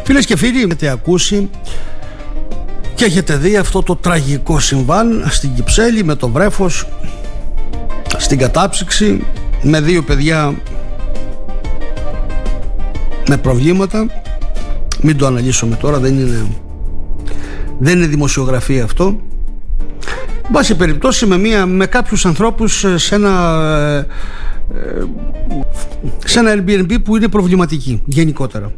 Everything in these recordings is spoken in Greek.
Φίλες και φίλοι, έχετε ακούσει και έχετε δει αυτό το τραγικό συμβάν στην Κυψέλη με το βρέφος, στην κατάψυξη, με 2 παιδιά με προβλήματα. Μην το αναλύσουμε τώρα, δεν είναι δημοσιογραφία αυτό. Εν πάση περιπτώσει, με κάποιους ανθρώπους σε ένα Airbnb που είναι προβληματική γενικότερα.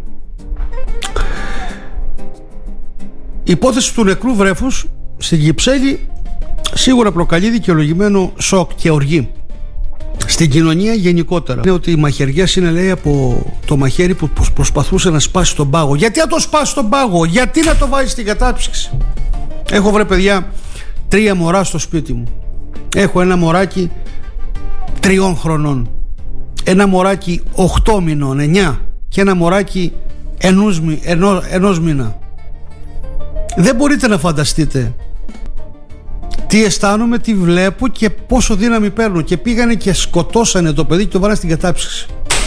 Η υπόθεση του νεκρού βρέφους στην Κυψέλη σίγουρα προκαλεί δικαιολογημένο σοκ και οργή στην κοινωνία γενικότερα. Είναι ότι οι μαχαιριές είναι, λέει, από το μαχαίρι που προσπαθούσε να σπάσει τον πάγο. Γιατί να το σπάσει τον πάγο, γιατί να το βάζει στην κατάψυξη? Έχω, βρε παιδιά, 3 μωρά στο σπίτι μου. Έχω ένα μωράκι 3 χρονών, ένα μωράκι 8 μηνών, 9, και ένα μωράκι ενός μήνα. Δεν μπορείτε να φανταστείτε τι αισθάνομαι, τι βλέπω και πόσο δύναμη παίρνω. Και πήγανε και σκοτώσανε το παιδί και το βάλανε στην κατάψυξη.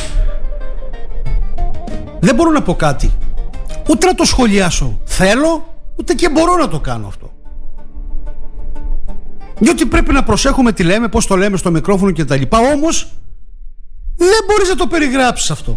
Δεν μπορώ να πω κάτι, ούτε να το σχολιάσω θέλω, ούτε και μπορώ να το κάνω αυτό. Διότι πρέπει να προσέχουμε τι λέμε, πώς το λέμε στο μικρόφωνο και τα λοιπά. Όμως δεν μπορείς να το περιγράψεις αυτό.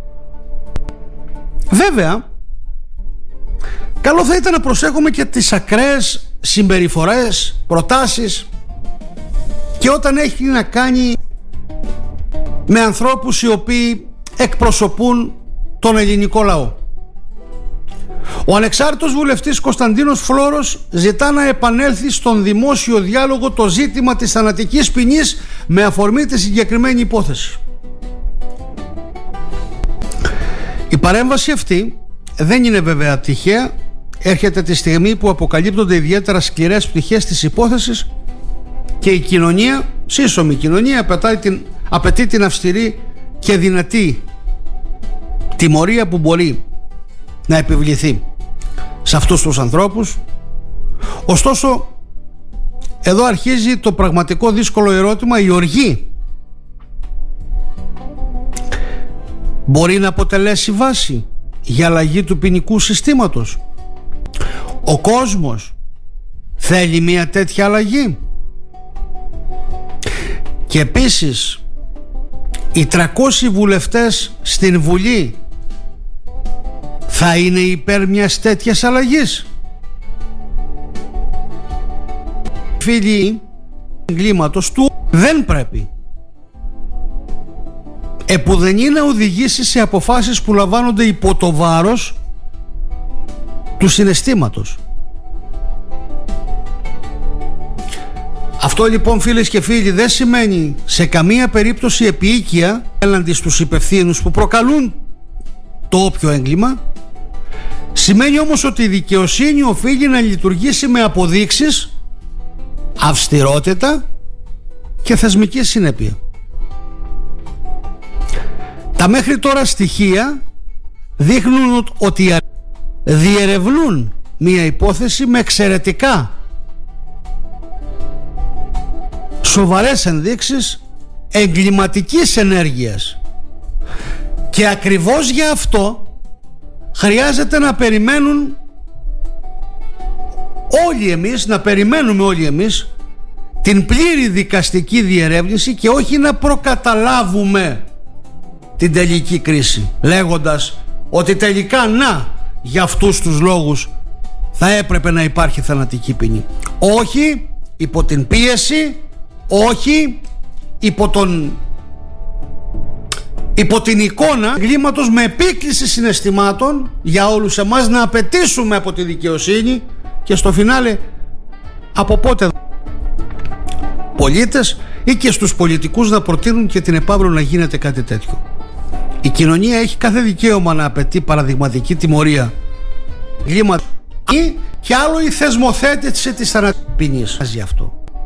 Βέβαια, καλό θα ήταν να προσέχουμε και τις ακραίες συμπεριφορές, προτάσεις, και όταν έχει να κάνει με ανθρώπους οι οποίοι εκπροσωπούν τον ελληνικό λαό. Ο ανεξάρτητος βουλευτής Κωνσταντίνος Φλόρος ζητά να επανέλθει στον δημόσιο διάλογο το ζήτημα της θανατικής ποινής με αφορμή τη συγκεκριμένη υπόθεση. Η παρέμβαση αυτή δεν είναι βέβαια τυχαία. Έρχεται τη στιγμή που αποκαλύπτονται ιδιαίτερα σκληρές πτυχές της υπόθεσης και η κοινωνία, σύσσωμη κοινωνία, απαιτεί την αυστηρή και δυνατή τιμωρία που μπορεί να επιβληθεί σε αυτούς τους ανθρώπους. Ωστόσο, εδώ αρχίζει το πραγματικό δύσκολο ερώτημα. Η οργή μπορεί να αποτελέσει βάση για αλλαγή του ποινικού συστήματος? Ο κόσμος θέλει μια τέτοια αλλαγή? Και επίσης, οι 300 βουλευτές στην Βουλή θα είναι υπέρ μιας τέτοιας αλλαγής? Φίλοι, εγκλήματος του δεν πρέπει επουδενή να οδηγήσει σε αποφάσεις που λαμβάνονται υπό το βάρος του συναισθήματος. Αυτό λοιπόν, φίλες και φίλοι, δεν σημαίνει σε καμία περίπτωση επίοικια έναντι στους υπευθύνους που προκαλούν το όποιο έγκλημα. Σημαίνει όμως ότι η δικαιοσύνη οφείλει να λειτουργήσει με αποδείξεις, αυστηρότητα και θεσμική συνέπεια. Τα μέχρι τώρα στοιχεία δείχνουν ότι διερευνούν μία υπόθεση με εξαιρετικά σοβαρές ενδείξεις εγκληματικής ενέργειας, και ακριβώς για αυτό χρειάζεται να περιμένουμε όλοι εμείς την πλήρη δικαστική διερεύνηση και όχι να προκαταλάβουμε την τελική κρίση λέγοντας ότι τελικά για αυτούς τους λόγους θα έπρεπε να υπάρχει θανατική ποινή. Όχι υπό την πίεση, όχι υπό την εικόνα εγκλήματος, με επίκληση συναισθημάτων για όλους εμάς να απαιτήσουμε από τη δικαιοσύνη και στο φινάλε από πότε πολίτες ή και στους πολιτικούς να προτείνουν και την επαύριο να γίνεται κάτι τέτοιο. Η κοινωνία έχει κάθε δικαίωμα να απαιτεί παραδειγματική τιμωρία εγκλήματος, ή και άλλο η θεσμοθέτηση της θανατικής ποινής. Αυτό